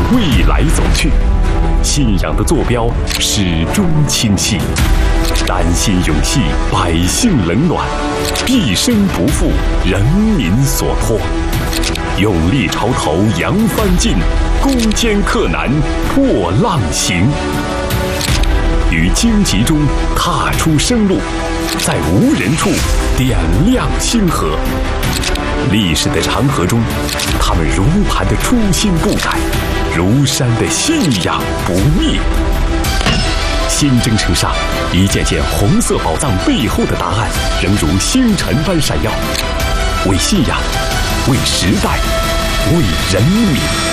未来走去，信仰的坐标始终清晰。丹心永系百姓冷暖，毕生不负人民所托。勇立潮头扬帆进，攻坚克难破浪行。于荆棘中踏出生路，在无人处点亮星河。历史的长河中，他们如磐的初心不改，如山的信仰不灭。新征程上，一件件红色宝藏背后的答案，仍如星辰般闪耀。为信仰，为时代，为人民。